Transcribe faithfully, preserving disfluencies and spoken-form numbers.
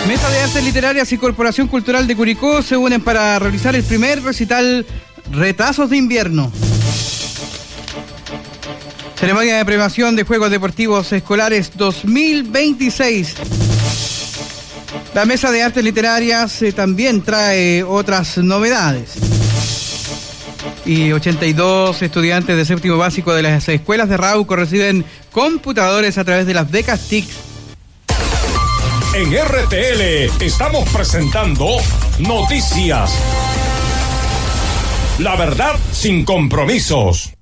Mesa de Artes Literarias y Corporación Cultural de Curicó se unen para realizar el primer recital Retazos de Invierno. Ceremonia de premiación de Juegos Deportivos Escolares dos mil veintiséis. La Mesa de Artes Literarias eh, también trae otras novedades. Y ochenta y dos estudiantes de séptimo básico de las escuelas de Rauco reciben computadores a través de las becas T I C. En R T L estamos presentando Noticias. La verdad sin compromisos.